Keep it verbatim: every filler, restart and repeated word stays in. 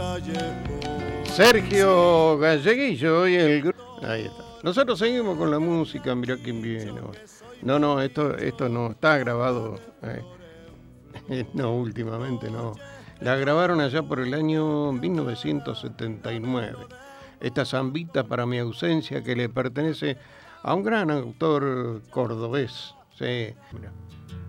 Sergio Galleguillo y el grupo. Ahí está. Nosotros seguimos con la música, mirá quién viene. No, no, esto, esto no está grabado. Eh, no, últimamente no. La grabaron allá por el año mil novecientos setenta y nueve. Esta zambita para mi ausencia que le pertenece a un gran autor cordobés. Sí, mirá.